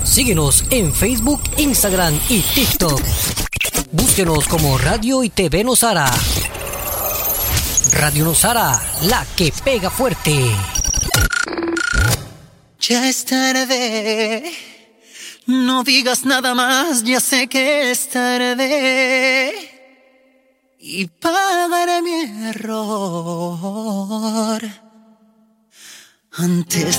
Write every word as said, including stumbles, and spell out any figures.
Síguenos en Facebook, Instagram y TikTok. Búsquenos como Radio y T V Nosara. Radio Nosara, la que pega fuerte. Ya es tarde, no digas nada más, ya sé que es tarde. Y pagaré mi error antes